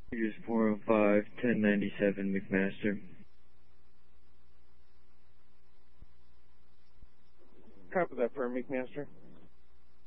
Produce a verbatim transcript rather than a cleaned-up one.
Here's four oh five, ten ninety-seven McMaster. Copy that for McMaster.